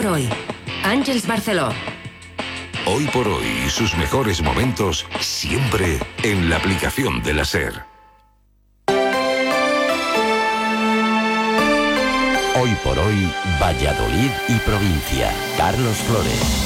por hoy. Àngels Barceló. Hoy por hoy y sus mejores momentos siempre en la aplicación de la SER. Hoy por hoy, Valladolid y provincia. Carlos Flores.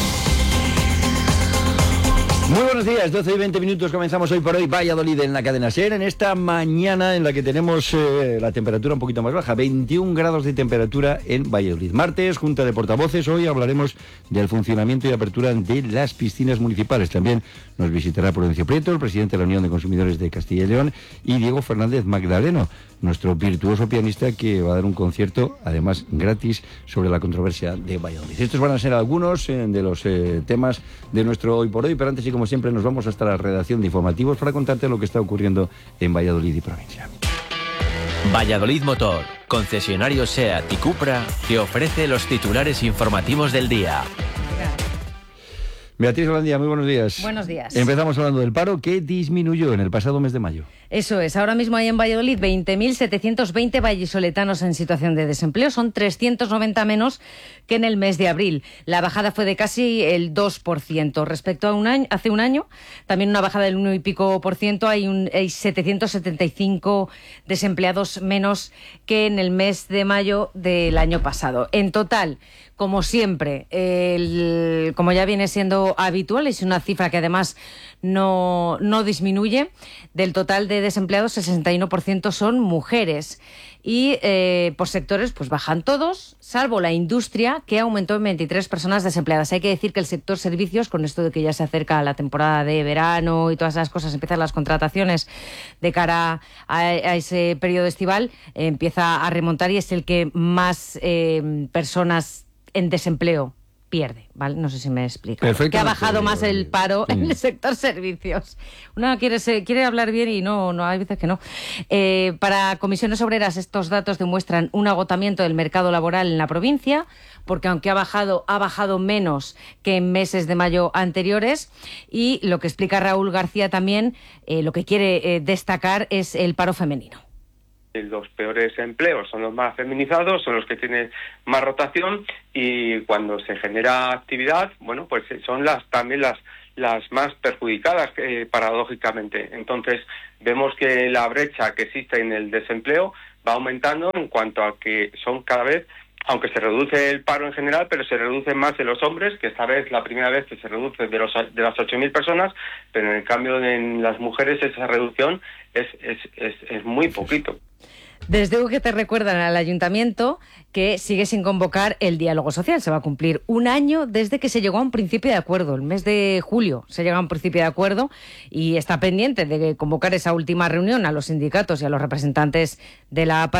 Muy buenos días, 12 y 20 minutos, comenzamos Hoy por Hoy Valladolid en la cadena SER, en esta mañana en la que tenemos la temperatura un poquito más baja, 21 grados de temperatura en Valladolid. Martes, Junta de Portavoces, hoy hablaremos del funcionamiento y apertura de las piscinas municipales. También nos visitará Prudencio Prieto, el presidente de la Unión de Consumidores de Castilla y León, y Diego Fernández Magdaleno, nuestro virtuoso pianista que va a dar un concierto, además gratis, sobre la controversia de Valladolid. Estos van a ser algunos de los temas de nuestro Hoy por Hoy, pero antes y como siempre nos vamos hasta la redacción de informativos para contarte lo que está ocurriendo en Valladolid y provincia. Valladolid Motor, concesionario SEAT y Cupra, que ofrece los titulares informativos del día. Beatriz Holandia, muy buenos días. Buenos días. Empezamos hablando del paro que disminuyó en el pasado mes de mayo. Eso es, ahora mismo hay en Valladolid 20.720 vallisoletanos en situación de desempleo, son 390 menos que en el mes de abril. La bajada fue de casi el 2%. Respecto a hace un año, también una bajada del 1 y pico por ciento, hay 775 desempleados menos que en el mes de mayo del año pasado. En total, como siempre, como ya viene siendo habitual, es una cifra que además no disminuye, del total de desempleados, el 61% son mujeres. Y por sectores, pues bajan todos, salvo la industria, que aumentó en 23 personas desempleadas. Hay que decir que el sector servicios, con esto de que ya se acerca la temporada de verano y todas esas cosas, empiezan las contrataciones de cara a ese periodo estival, empieza a remontar y es el que más personas en desempleo pierde, ¿vale? No sé si me explico. Perfecto. Que ha bajado más el paro en el sector servicios. Una quiere hablar bien y no hay veces que no. Para Comisiones Obreras estos datos demuestran un agotamiento del mercado laboral en la provincia, porque aunque ha bajado menos que en meses de mayo anteriores, y lo que explica Raúl García también, lo que quiere destacar es el paro femenino. Los peores empleos son los más feminizados, son los que tienen más rotación, y cuando se genera actividad, bueno, pues son también las más perjudicadas, paradójicamente. Entonces, vemos que la brecha que existe en el desempleo va aumentando en cuanto a que son cada vez, aunque se reduce el paro en general, pero se reduce más en los hombres, que esta vez la primera vez que se reduce de las 8.000 personas, pero en el cambio en las mujeres esa reducción es muy poquito. Desde UGT recuerdan al Ayuntamiento que sigue sin convocar el diálogo social. Se va a cumplir un año desde que se llegó a un principio de acuerdo. El mes de julio se llega a un principio de acuerdo y está pendiente de convocar esa última reunión a los sindicatos y a los representantes de la